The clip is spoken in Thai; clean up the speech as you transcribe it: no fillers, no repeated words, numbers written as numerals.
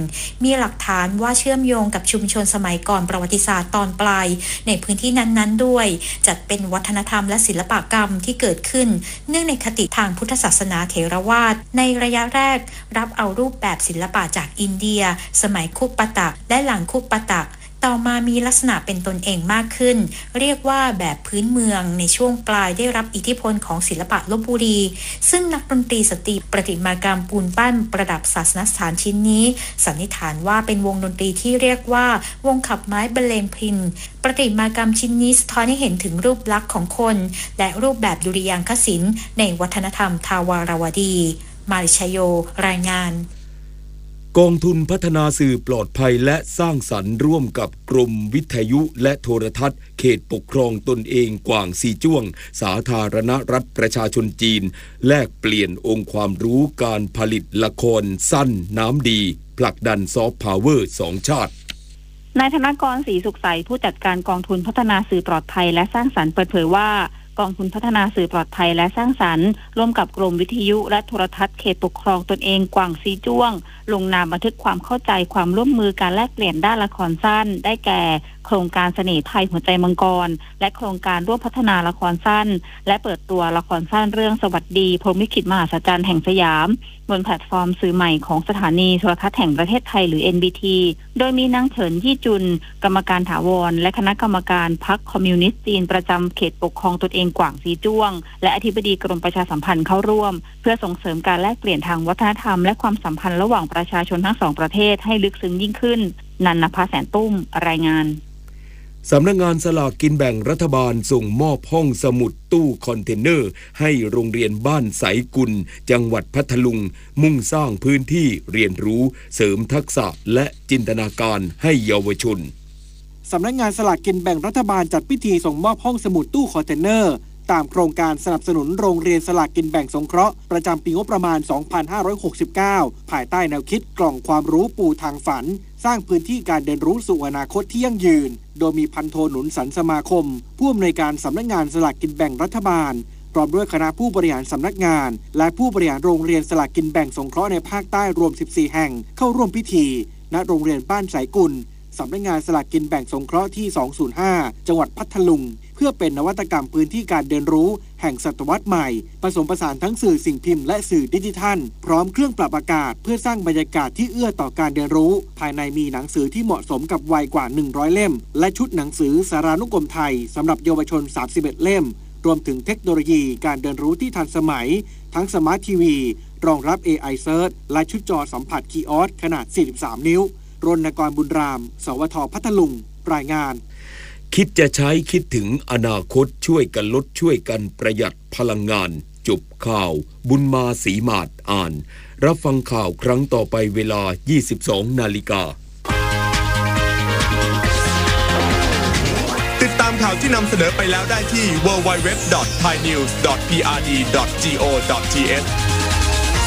มีหลักฐานว่าเชื่อมโยงกับชุมชนสมัยก่อนประวัติศาสตร์ตอนปลายในพื้นที่นั้นๆด้วยจัดเป็นวัฒนธรรมและศิลปกรรมที่เกิดขึ้นเนื่องในคติทางพุทธศาสนาเถรวาทในระยะแรกรับเอารูปแบบศิลปะจากอินเดียสมัยคุปตักและหลังคุปตักต่อมามีลักษณะเป็นตนเองมากขึ้นเรียกว่าแบบพื้นเมืองในช่วงปลายได้รับอิทธิพลของศิลปะลพบุรีซึ่งนักดนตรีสตรีประติมากรรมปูนปั้นประดับศาสนสถานชิ้นนี้สันนิษฐานว่าเป็นวงดนตรีที่เรียกว่าวงขับไม้บรรเลงพิณประติมากรรมชิ้นนี้สะท้อนให้เห็นถึงรูปลักษณ์ของคนและรูปแบบดุริยางคศิลป์ในวัฒนธรรมทาวารวดีมาริชโยรายงานกองทุนพัฒนาสื่อปลอดภัยและสร้างสรรค์ร่วมกับกรมวิทยุและโทรทัศน์เขตปกครองตนเองกวางซีจ้วงสาธารณรัฐประชาชนจีนแลกเปลี่ยนองค์ความรู้การผลิตละครสั้นน้ำดีผลักดันซอฟต์พาวเวอร์2ชาตินายธนกรศรีสุขใสผู้จัดการกองทุนพัฒนาสื่อปลอดภัยและสร้างสรรค์เปิดเผยว่ากองทุนพัฒนาสื่อปลอดภัยและสร้างสรรค์ร่วมกับกรมวิทยุและโทรทัศน์เขตปกครองตนเองกวางซีจ้วงลงนามบันทึกความเข้าใจความร่วมมือการแลกเปลี่ยนด้านละครสั้นได้แก่โครงการเสน่ห์ไทยหัวใจมังกรและโครงการร่วมพัฒนาละครสั้นและเปิดตัวละครสั้นเรื่องสวัสดีพรหมลิขิตมหัศจรรย์แห่งสยามบนแพลตฟอร์มสื่อใหม่ของสถานีโทรทัศน์แห่งประเทศไทยหรือ NBT โดยมีนางเฉินยี่จุนกรรมการถาวรและคณะกรรมการพรรคคอมมิวนิสต์จีนประจำเขตปกครองตนเองกวางซีจ้วงและอธิบดีกรมประชาสัมพันธ์เข้าร่วมเพื่อส่งเสริมการแลกเปลี่ยนทางวัฒนธรรมและความสัมพันธ์ระหว่างประชาชนทั้งสองประเทศให้ลึกซึ้งยิ่งขึ้นนันนภาแสนตุ้มรายงานสำนักงานสลากกินแบ่งรัฐบาลส่งมอบห้องสมุดตู้คอนเทนเนอร์ให้โรงเรียนบ้านไสกุลจังหวัดพัทลุงมุ่งสร้างพื้นที่เรียนรู้เสริมทักษะและจินตนาการให้เยาวชนสำนักงานสลากกินแบ่งรัฐบาลจัดพิธีส่งมอบห้องสมุดตู้คอนเทนเนอร์ตามโครงการสนับสนุนโรงเรียนสลากกินแบ่งสงเคราะห์ประจำปีงบประมาณ 2569 ภายใต้แนวคิดกล่องความรู้ปูทางฝันสร้างพื้นที่การเรียนรู้สู่อนาคตที่ยั่งยืนโดยมีพันโทหนุนสันสมาคมผู้อำนวยการสำนักงานสลากกินแบ่งรัฐบาลพร้อมด้วยคณะผู้บริหารสำนักงานและผู้บริหารโรงเรียนสลากกินแบ่งสงเคราะห์ในภาคใต้รวม 14 แห่งเข้าร่วมพิธีณโรงเรียนบ้านไสกุลสำนักงานสลากกินแบ่งสงเคราะห์ที่ 205 จังหวัดพัทลุงเพื่อเป็นนวัตกรรมพื้นที่การเรียนรู้แห่งศตวรรษใหม่ผสมผสานทั้งสื่อสิ่งพิมพ์และสื่อดิจิทัลพร้อมเครื่องปรับอากาศเพื่อสร้างบรรยากาศที่เอื้อต่อการเรียนรู้ภายในมีหนังสือที่เหมาะสมกับวัยกว่า100เล่มและชุดหนังสือสารานุกรมไทยสำหรับเยาวชน31เล่มรวมถึงเทคโนโลยีการเรียนรู้ที่ทันสมัยทั้งสมาร์ททีวีรองรับ AI Search และชุดจอสัมผัสคีย์ออสขนาด43นิ้วรณกรบุญรามสวทพัทลุงรายงานคิดจะใช้คิดถึงอนาคตช่วยกันลดช่วยกันประหยัดพลังงานจบข่าวบุญมาศรีมาศอ่านรับฟังข่าวครั้งต่อไปเวลา 22 นาฬิกาติดตามข่าวที่นำเสนอไปแล้วได้ที่ www.thainews.prd.go.th